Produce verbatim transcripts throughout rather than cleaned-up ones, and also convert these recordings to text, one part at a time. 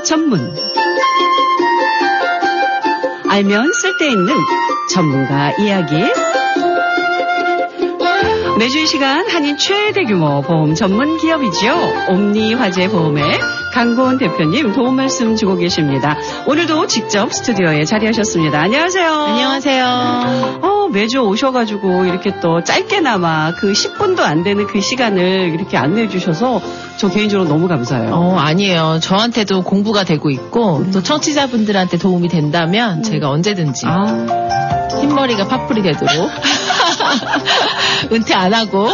전문. 알면 쓸데있는 전문가 이야기. 매주 이 시간 한인 최대 규모 보험 전문 기업이죠. 옴니화재 보험의 강고은 대표님 도움 말씀 주고 계십니다. 오늘도 직접 스튜디오에 자리하셨습니다. 안녕하세요. 안녕하세요. 어, 매주 오셔가지고 이렇게 또 짧게나마 그 십 분도 안 되는 그 시간을 이렇게 안내해 주셔서 저 개인적으로 너무 감사해요. 어, 아니에요. 저한테도 공부가 되고 있고 음. 또 청취자분들한테 도움이 된다면 음. 제가 언제든지 아. 흰머리가 파풀이 되도록 은퇴 안 하고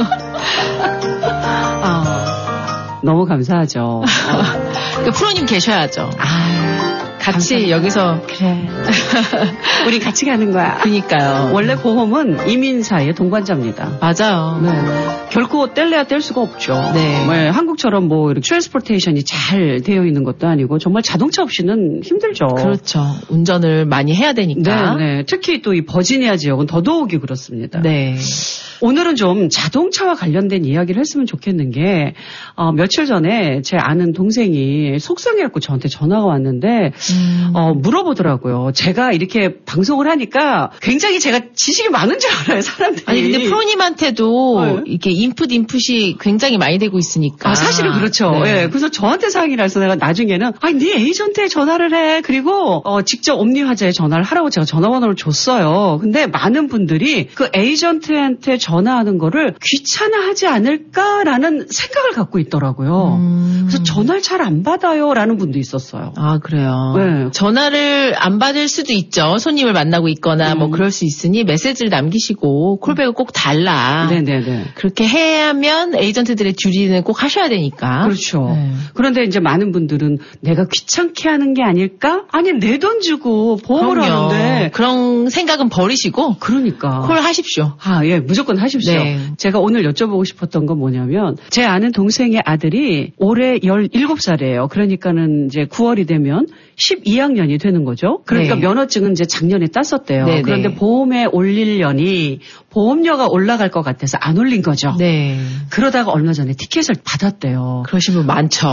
아, 너무 감사하죠. 그 프로님 계셔야죠. 아, 같이 감사합니다. 여기서 그래. 우리 같이 가는 거야. 그러니까요. 원래 보험은 이민사의 동반자입니다. 맞아요. 네. 결코 뗄래야 뗄 수가 없죠. 네. 네. 한국처럼 뭐 이렇게 트랜스포테이션이 잘 되어 있는 것도 아니고 정말 자동차 없이는 힘들죠. 그렇죠. 운전을 많이 해야 되니까. 네, 네. 특히 또 이 버지니아 지역은 더더욱이 그렇습니다. 네. 오늘은 좀 자동차와 관련된 이야기를 했으면 좋겠는 게 어, 며칠 전에 제 아는 동생이 속상해갖고 저한테 전화가 왔는데 음. 어, 물어보더라고요. 제가 이렇게 방송을 하니까 굉장히 제가 지식이 많은 줄 알아요, 사람들이. 아니 근데 프로님한테도 네. 이렇게 인풋 인풋이 굉장히 많이 되고 있으니까. 아, 사실은 그렇죠. 네. 네. 그래서 저한테 상의라서 내가 나중에는 아니 네 에이전트에 전화를 해. 그리고 어, 직접 옴니화재에 전화를 하라고 제가 전화번호를 줬어요. 근데 많은 분들이 그 에이전트한테 전화하는 거를 귀찮아하지 않을까라는 생각을 갖고 있더라고요. 음. 그래서 전화를 잘 안 받아요라는 분도 있었어요. 아 그래요? 네. 전화를 안 받을 수도 있죠. 손님을 만나고 있거나 음. 뭐 그럴 수 있으니 메시지를 남기시고 콜백을 꼭 달라. 네네네. 그렇게 해야 하면 에이전트들의 듀리는 꼭 하셔야 되니까. 그렇죠. 네. 그런데 이제 많은 분들은 내가 귀찮게 하는 게 아닐까? 아니 내 돈 주고 보험을 그럼요. 하는데 그런 생각은 버리시고 그러니까 콜 하십시오. 아, 예, 무조건 하십시오. 네. 제가 오늘 여쭤보고 싶었던 건 뭐냐면 제 아는 동생의 아들이 올해 열일곱 살이에요. 그러니까는 이제 구월이 되면 십이 학년이 되는 거죠. 그러니까 네. 면허증은 이제 작년에 땄었대요. 네, 그런데 네. 보험에 올리려니 보험료가 올라갈 것 같아서 안 올린 거죠. 네. 그러다가 얼마 전에 티켓을 받았대요. 그러신 분 많죠.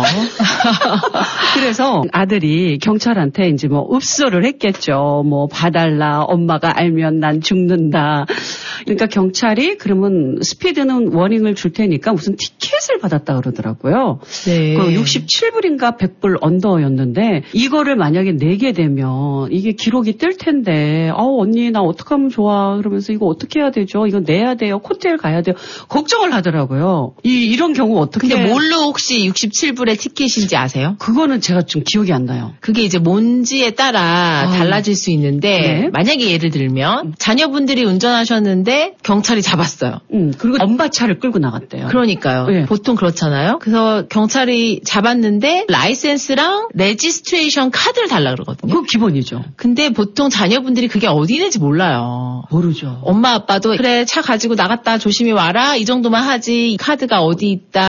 그래서 아들이 경찰한테 이제 뭐 읍소를 했겠죠. 뭐 봐달라. 엄마가 알면 난 죽는다. 그러니까 경찰이 그러면 스피드는 워닝을 줄 테니까 무슨 티켓을 받았다 그러더라고요. 네. 그 육십칠 불인가 백 불 언더였는데 이거를 만약에 내게 되면 이게 기록이 뜰 텐데 아우 언니 나 어떡하면 좋아 그러면서 이거 어떻게 해야 되죠? 이거 내야 돼요. 코트엘 가야 돼요. 걱정을 하더라고요. 이 이런 경우 어떻게? 근데 뭘로 혹시 육십칠 불의 티켓인지 아세요? 그거는 제가 좀 기억이 안 나요. 그게 이제 뭔지에 따라 아. 달라질 수 있는데 네. 만약에 예를 들면 자녀분들이 운전하셨는데 경찰이 잡았어요. 음, 그리고 엄바차를 끌고 나갔대요. 그러니까요. 네. 보통 그렇잖아요. 그래서 경찰이 잡았는데 라이센스랑 레지스트레이션 카드를 달라 그러거든요. 그거 기본이죠. 근데 보통 자녀분들이 그게 어디 있는지 몰라요. 모르죠. 엄마 아빠도 그래 차 가지고 나갔다 조심히 와라 이 정도만 하지 이 카드가 어디 있다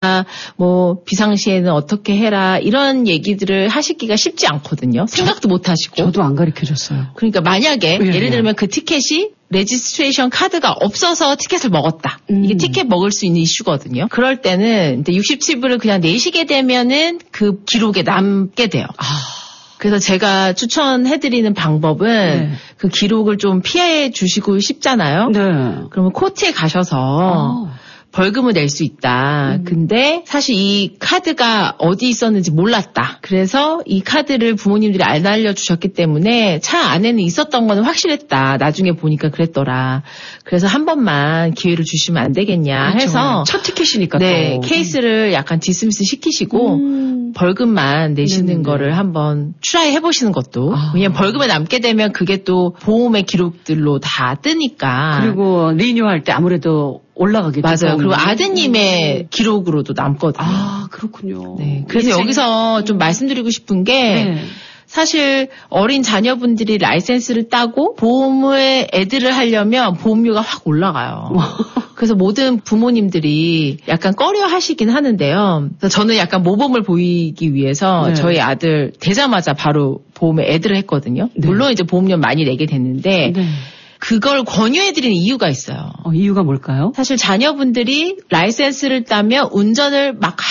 뭐 비상시에는 어떻게 해라 이런 얘기들을 하시기가 쉽지 않거든요. 생각도 못 하시고. 저도 안 가르쳐줬어요. 그러니까 만약에 예, 예를 예. 들면 그 티켓이 레지스트레이션 카드가 없어서 티켓을 먹었다. 음. 이게 티켓 먹을 수 있는 이슈거든요. 그럴 때는 육십칠 불을 그냥 내시게 되면은 그 기록에 남게 돼요. 아. 그래서 제가 추천해드리는 방법은 네. 그 기록을 좀 피해 주시고 싶잖아요. 네. 그러면 코트에 가셔서 아. 벌금을 낼 수 있다. 음. 근데 사실 이 카드가 어디 있었는지 몰랐다. 그래서 이 카드를 부모님들이 안 알려주셨기 때문에 차 안에는 있었던 거는 확실했다. 나중에 보니까 그랬더라. 그래서 한 번만 기회를 주시면 안 되겠냐 그렇죠. 해서 첫 티켓이니까 네, 또. 케이스를 약간 디스미스 시키시고 음. 벌금만 내시는 네네네. 거를 한번 트라이 해보시는 것도 아. 왜냐면 벌금에 남게 되면 그게 또 보험의 기록들로 다 뜨니까 그리고 리뉴할 때 아무래도 올라가겠죠. 맞아요. 그리고 음. 아드님의 기록으로도 남거든요. 아, 그렇군요. 네. 그래서 인생... 여기서 좀 말씀드리고 싶은 게 네. 사실 어린 자녀분들이 라이센스를 따고 보험에 애들을 하려면 보험료가 확 올라가요. 그래서 모든 부모님들이 약간 꺼려 하시긴 하는데요. 그래서 저는 약간 모범을 보이기 위해서 네. 저희 아들 되자마자 바로 보험에 애들을 했거든요. 네. 물론 이제 보험료 많이 내게 됐는데 네. 그걸 권유해드리는 이유가 있어요. 어, 이유가 뭘까요? 사실 자녀분들이 라이센스를 따면 운전을 막 하고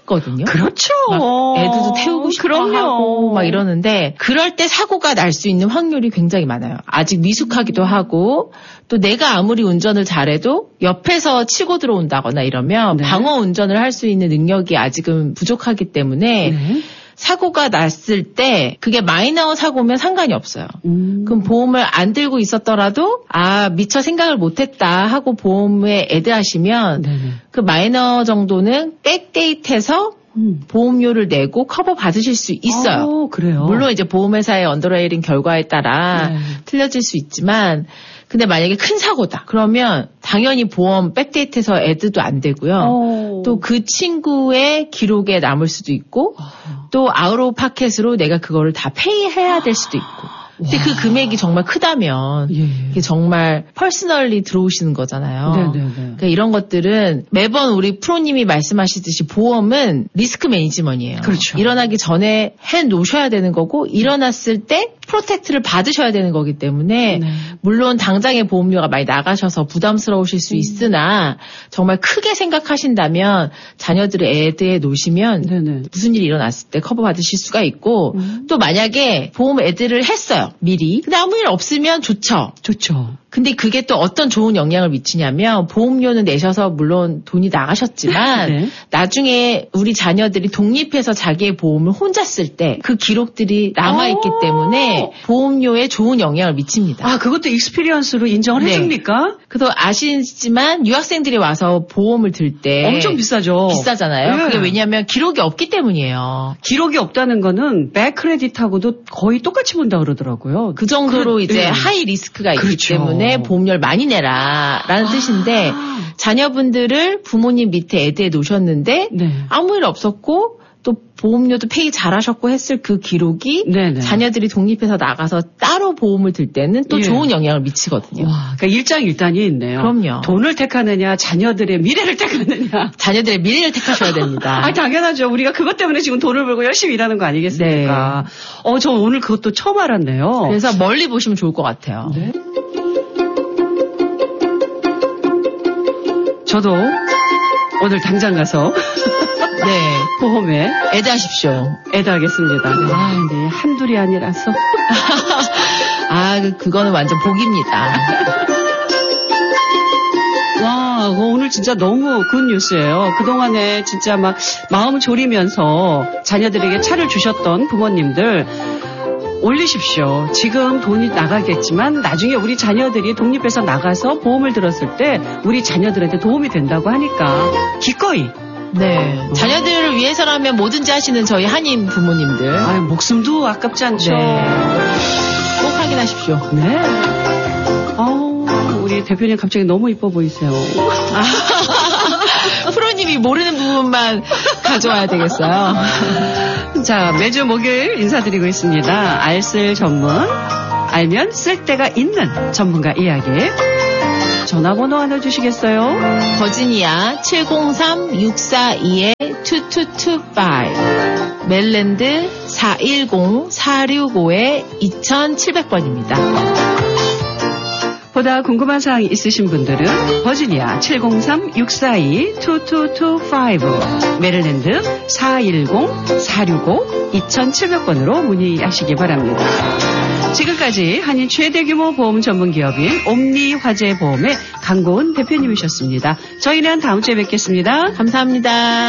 싶거든요. 그렇죠. 막 애들도 태우고 싶어 그럼요. 하고 막 이러는데 그럴 때 사고가 날 수 있는 확률이 굉장히 많아요. 아직 미숙하기도 하고 또 내가 아무리 운전을 잘해도 옆에서 치고 들어온다거나 이러면 네. 방어 운전을 할 수 있는 능력이 아직은 부족하기 때문에 네. 사고가 났을 때 그게 마이너 사고면 상관이 없어요. 음. 그럼 보험을 안 들고 있었더라도 아 미처 생각을 못했다 하고 보험에 애드하시면 네네. 그 마이너 정도는 백데이트해서 음. 보험료를 내고 커버 받으실 수 있어요. 어, 그래요. 물론 이제 보험회사의 언더라이팅 결과에 따라 네. 틀려질 수 있지만 근데 만약에 큰 사고다. 그러면 당연히 보험 백데이트에서 애드도 안 되고요. 어. 또 그 친구의 기록에 남을 수도 있고 또 아웃 오브 파켓으로 내가 그거를 다 페이해야 될 수도 있고. 근데 와. 그 금액이 정말 크다면 예. 이게 정말 퍼스널리 들어오시는 거잖아요. 네네네. 그러니까 이런 것들은 매번 우리 프로님이 말씀하시듯이 보험은 리스크 매니지먼트예요. 그렇죠. 일어나기 전에 해 놓으셔야 되는 거고 일어났을 때 프로텍트를 받으셔야 되는 거기 때문에 네. 물론 당장의 보험료가 많이 나가셔서 부담스러우실 수 있으나 정말 크게 생각하신다면 자녀들을 애드에 놓으시면 네네. 무슨 일이 일어났을 때 커버 받으실 수가 있고 음. 또 만약에 보험 애드를 했어요. 미리. 근데 아무 일 없으면 좋죠. 좋죠. 근데 그게 또 어떤 좋은 영향을 미치냐면 보험료는 내셔서 물론 돈이 나가셨지만 네. 나중에 우리 자녀들이 독립해서 자기의 보험을 혼자 쓸 때 그 기록들이 남아있기 때문에 보험료에 좋은 영향을 미칩니다. 아, 그것도 익스피리언스로 인정을 네. 해줍니까? 그래서 아시지만 유학생들이 와서 보험을 들 때 엄청 비싸죠. 비싸잖아요. 네. 그게 왜냐하면 기록이 없기 때문이에요. 기록이 없다는 거는 백 크레딧하고도 거의 똑같이 본다 그러더라고요. 그 정도로 그, 이제 네. 하이 리스크가 있기 그렇죠. 때문에 보험료를 많이 내라라는 아. 뜻인데 자녀분들을 부모님 밑에 애드에 놓으셨는데 네. 아무 일 없었고 또 보험료도 페이 잘하셨고 했을 그 기록이 네네. 자녀들이 독립해서 나가서 따로 보험을 들 때는 또 예. 좋은 영향을 미치거든요. 와, 그러니까 일장일단이 있네요. 그럼요. 돈을 택하느냐, 자녀들의 미래를 택하느냐. 자녀들의 미래를 택하셔야 됩니다. 아, 당연하죠. 우리가 그것 때문에 지금 돈을 벌고 열심히 일하는 거 아니겠습니까? 네. 어, 저 오늘 그것도 처음 알았네요. 그래서 멀리 보시면 좋을 것 같아요. 네. 저도 오늘 당장 가서 네. 보험에 애드하십시오. 애드하겠습니다. 네. 아, 네. 한둘이 아니라서. 아, 그- 그거는 완전 복입니다. 와, 그거 오늘 진짜 너무 굿 뉴스예요. 그동안에 진짜 막 마음 졸이면서 자녀들에게 차를 주셨던 부모님들 올리십시오. 지금 돈이 나가겠지만 나중에 우리 자녀들이 독립해서 나가서 보험을 들었을 때 우리 자녀들한테 도움이 된다고 하니까 기꺼이. 네. 자녀들을 위해서라면 뭐든지 하시는 저희 한인 부모님들. 아, 목숨도 아깝지 않죠. 네. 꼭 확인하십시오. 네. 어, 우리 대표님 갑자기 너무 이뻐 보이세요. 아, 프로님이 모르는 부분만 가져와야 되겠어요. 자, 매주 목요일 인사드리고 있습니다. 알쓸 전문, 알면 쓸 데가 있는 전문가 이야기. 전화번호 하나 주시겠어요? 버지니아 칠공삼 육사이 이이이오. 멜랜드 사일공 사육오 이칠공 번입니다. 보다 궁금한 사항이 있으신 분들은 버지니아 칠공삼 육사이 이이이오 메릴랜드 사일공 사육오 이칠공 번으로 문의하시기 바랍니다. 지금까지 한인 최대 규모 보험 전문 기업인 옴니화재보험의 강고은 대표님이셨습니다. 저희는 다음 주에 뵙겠습니다. 감사합니다.